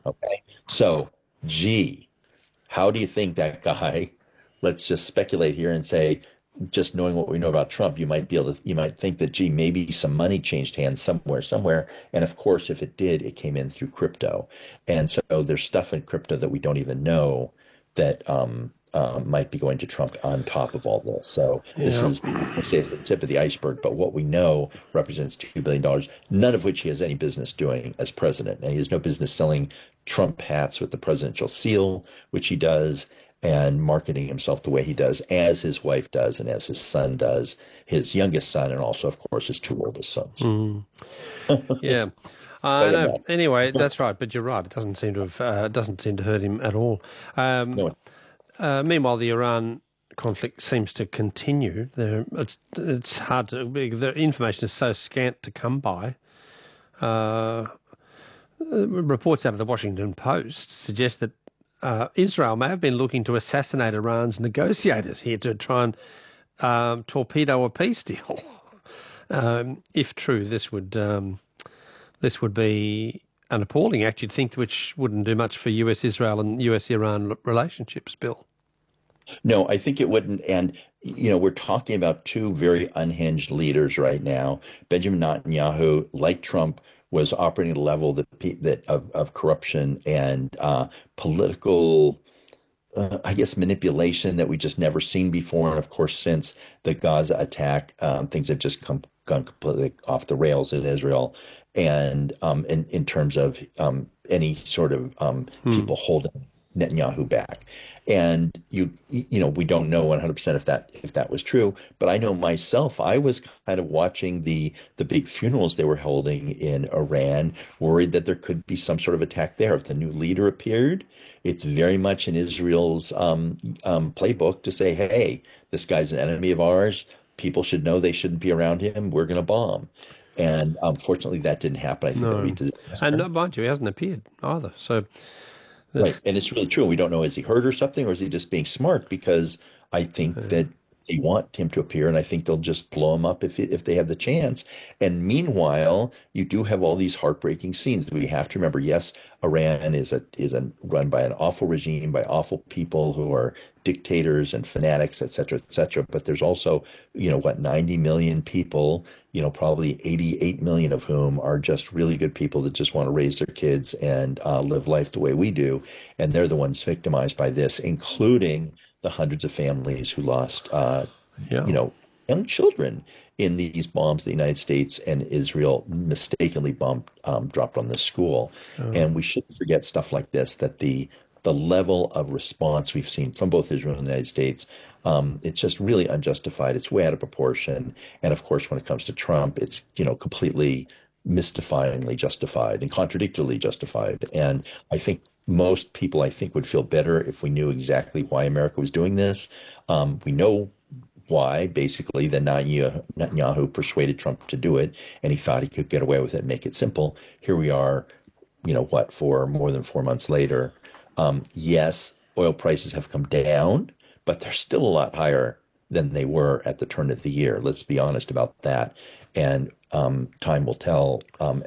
Okay. So, gee, how do you think that guy, let's just speculate here and say, just knowing what we know about Trump, you might think that, gee, maybe some money changed hands somewhere. And of course, if it did, it came in through crypto. And so there's stuff in crypto that we don't even know that might be going to Trump on top of all this. So this Yeah. is, I say it's the tip of the iceberg, but what we know represents $2 billion, none of which he has any business doing as president. And he has no business selling Trump hats with the presidential seal, which he does, and marketing himself the way he does, as his wife does, and as his son does, his youngest son, and also, of course, his two oldest sons. Mm. Yeah. It's I quite a know. mess. Anyway, that's right. But you're right. It doesn't seem to have doesn't seem to hurt him at all. Um, No, Meanwhile, the Iran conflict seems to continue. It's hard to. The information is so scant to come by. Uh, Reports out of the Washington Post suggest that Israel may have been looking to assassinate Iran's negotiators here to try and torpedo a peace deal. If true, this would be an appalling act, you'd think, which wouldn't do much for US-Israel and US-Iran relationships, Bill. no, I think it wouldn't. And, we're talking about two very unhinged leaders right now. Benjamin Netanyahu, like Trump, was operating at a level of corruption and political I guess, manipulation that we just never seen before. And of course, since the Gaza attack, things have just gone completely off the rails in Israel. And in terms of any sort of Hmm. people holding Netanyahu back. And we don't know 100% if that was true, but I know myself, I was kind of watching the big funerals they were holding in Iran, worried that there could be some sort of attack there. If the new leader appeared, it's very much in Israel's playbook to say, hey, this guy's an enemy of ours. People should know they shouldn't be around him. We're going to bomb. And unfortunately, that didn't happen. I think that'll be a No. And disaster. no, mind you, he hasn't appeared either. So Right. that's And it's really true. We don't know, is he hurt or something, or is he just being smart? Because I think uh, that they want him to appear, and I think they'll just blow him up if they have the chance. And meanwhile, you do have all these heartbreaking scenes. We have to remember, yes, Iran is a run by an awful regime, by awful people who are dictators and fanatics, et cetera, et cetera. But there's also, 90 million people, probably 88 million of whom are just really good people that just want to raise their kids and live life the way we do. And they're the ones victimized by this, including the hundreds of families who lost, yeah. young children in these bombs the United States and Israel mistakenly dropped on this school. Uh, And we shouldn't forget stuff like this, that the level of response we've seen from both Israel and the United States, it's just really unjustified. It's way out of proportion. And of course, when it comes to Trump, it's, completely mystifyingly justified and contradictorily justified. And I think most people, I think, would feel better if we knew exactly why America was doing this. We know why, basically, that Netanyahu persuaded Trump to do it, and he thought he could get away with it and make it simple. Here we are, what, for more than 4 months later. Yes, oil prices have come down, but they're still a lot higher than they were at the turn of the year. Let's be honest about that. And time will tell,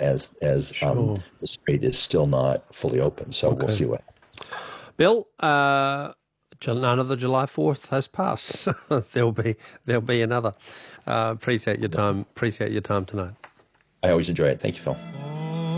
as sure. the strait is still not fully open. So we'll Okay. see what. Bill, another July 4th has passed. There'll be another. Appreciate your time. Appreciate your time tonight. I always enjoy it. Thank you, Phil.